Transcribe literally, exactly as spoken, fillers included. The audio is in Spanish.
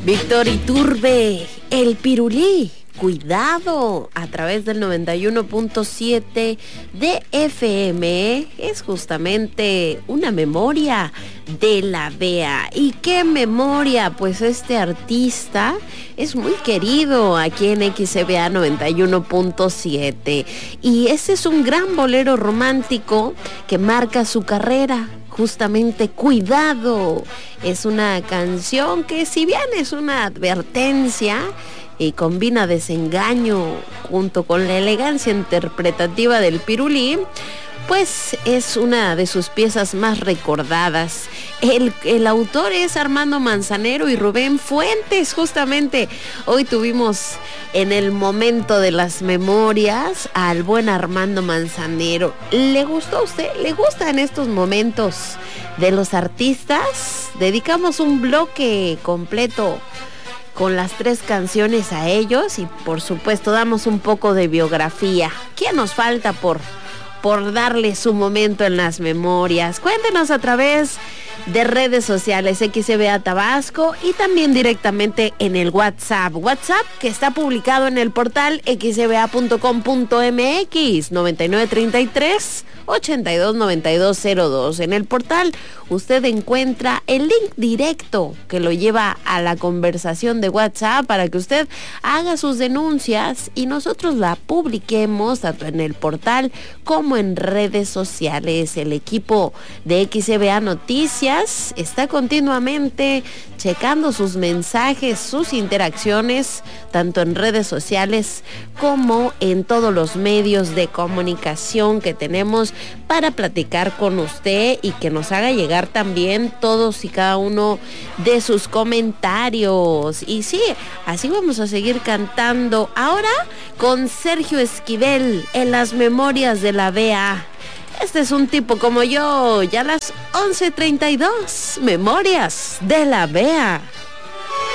Víctor Iturbe, el Pirulí, cuidado, a través del noventa y uno punto siete de F M, es justamente una memoria de la B E A. ¿Y qué memoria? Pues este artista es muy querido aquí en X C B A noventa y uno punto siete, y ese es un gran bolero romántico que marca su carrera. Justamente Cuidado es una canción que, si bien es una advertencia y combina desengaño junto con la elegancia interpretativa del Pirulí, pues es una de sus piezas más recordadas. El, el autor es Armando Manzanero y Rubén Fuentes. Justamente hoy tuvimos en el momento de las memorias al buen Armando Manzanero. ¿Le gustó a usted? ¿Le gusta en estos momentos de los artistas? Dedicamos un bloque completo con las tres canciones a ellos y, por supuesto, damos un poco de biografía. ¿Quién nos falta por... por darle su momento en las memorias? Cuéntenos a través de redes sociales X C B A Tabasco y también directamente en el WhatsApp. WhatsApp que está publicado en el portal x c b a punto com punto m x noventa y nueve treinta y tres ochenta y dos noventa y dos cero dos. En el portal usted encuentra el link directo que lo lleva a la conversación de WhatsApp para que usted haga sus denuncias y nosotros la publiquemos tanto en el portal como en redes sociales. El equipo de X C B A Noticias está continuamente checando sus mensajes, sus interacciones, tanto en redes sociales como en todos los medios de comunicación que tenemos para platicar con usted y que nos haga llegar también todos y cada uno de sus comentarios. Y sí, así vamos a seguir cantando ahora con Sergio Esquivel en las memorias de la B E A. Este es un tipo como yo, ya a las once treinta y dos, memorias de la B E A.